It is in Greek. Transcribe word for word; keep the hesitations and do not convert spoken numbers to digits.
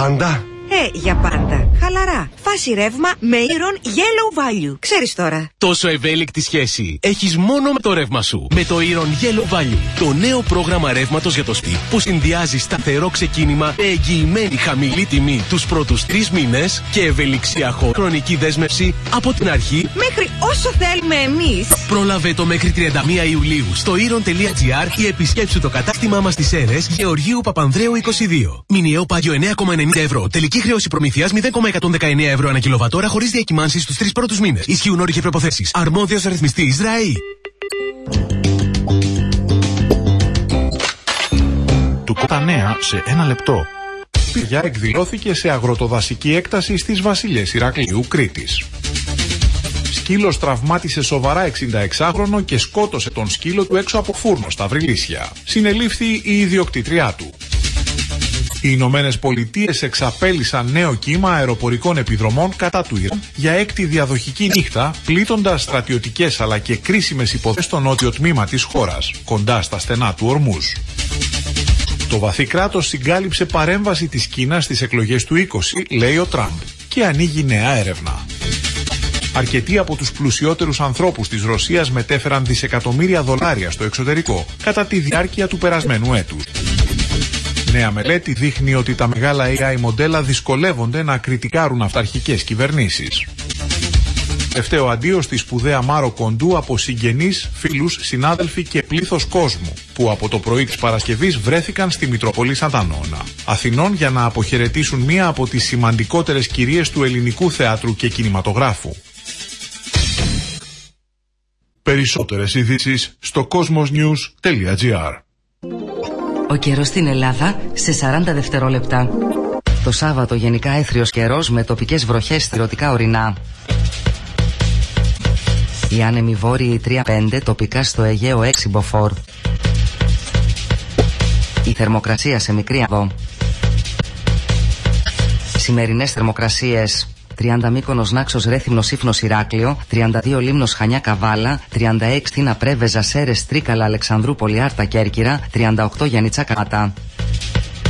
πάντα. Ε, για πάντα. Χαλαρά. Φάση ρεύμα με Iron Yellow Value. Ξέρεις τώρα. Τόσο ευέλικτη σχέση έχεις μόνο με το ρεύμα σου. Με το Iron Yellow Value. Το νέο πρόγραμμα ρεύματος για το σπίτι που συνδυάζει σταθερό ξεκίνημα με εγγυημένη χαμηλή τιμή τους πρώτους τρεις μήνες και ευελιξία χρονική δέσμευση από την αρχή μέχρι όσο θέλουμε εμείς. Πρόλαβε το μέχρι τριάντα μία Ιουλίου στο iron.gr ή επισκέψου το κατάστημά μας στις Σέρρες Γεωργίου Παπανδρέου είκοσι δύο. Μηνιαίο πάγιο εννέα κόμμα ενενήντα ευρώ. Τελική χρέωση προμηθείας μηδέν κόμμα εκατόν δεκαεννέα ευρώ ανά κιλοβατόρα χωρίς διακυμάνσεις στους τρεις πρώτους μήνες. Ισχύουν όροι και προϋποθέσεις. Αρμόδιος ρυθμιστής ΡΑΗ. Του τα νέα σε ένα λεπτό. Πυριά εκδηλώθηκε σε αγροτοδασική έκταση στις Βασιλιές Ηρακλείου Κρήτης. Σκύλος τραυμάτισε σοβαρά εξήντα εξάχρονο και σκότωσε τον σκύλο του έξω από φούρνο στα Βρυλίσια. Συνελήφθη η ιδιοκτήτριά του. Οι Ηνωμένες Πολιτείες εξαπέλυσαν νέο κύμα αεροπορικών επιδρομών κατά του Ιράν για έκτη διαδοχική νύχτα, πλήττοντας στρατιωτικές αλλά και κρίσιμες υποδομές στο νότιο τμήμα της χώρας, κοντά στα στενά του Ορμούζ. Το βαθύ κράτος συγκάλυψε παρέμβαση της Κίνας στις εκλογές του είκοσι, λέει ο Τραμπ, και ανοίγει νέα έρευνα. Αρκετοί από τους πλουσιότερους ανθρώπους της Ρωσίας μετέφεραν δισεκατομμύρια δολάρια στο εξωτερικό κατά τη διάρκεια του περασμένου έτους. Νέα μελέτη δείχνει ότι τα μεγάλα έι άι μοντέλα δυσκολεύονται να κριτικάρουν αυταρχικές κυβερνήσεις. Τελευταίο αντίο στη σπουδαία Μάρο Κοντού από συγγενείς, φίλους, συνάδελφοι και πλήθος κόσμου που από το πρωί της Παρασκευής βρέθηκαν στη Μητροπολή Σαντανώνα, Αθηνών, για να αποχαιρετήσουν μία από τις σημαντικότερες κυρίες του ελληνικού θεάτρου και κινηματογράφου. Περισσότερες ειδήσεις στο κόσμος-νιους τελεία τζι άρ. Ο καιρός στην Ελλάδα σε σαράντα δευτερόλεπτα. Το Σάββατο γενικά έθριος καιρός με τοπικές βροχές στηρωτικά ορεινά. Οι άνεμοι βόρειοι τρία πέντε, τοπικά στο Αιγαίο έξι μποφόρ. Η θερμοκρασία σε μικρή αδό. Σημερινές θερμοκρασίες: τριάντα Μύκονος Νάξος Ρέθυμνος Ήφνος Ηράκλειο, τριάντα δύο Λίμνος Χανιά Καβάλα, τριάντα έξι Θήνα Πρέβεζα Σέρες Τρίκαλα Αλεξανδρούπολη Άρτα Κέρκυρα, τριάντα οκτώ Γιαννιτσά Κάτα.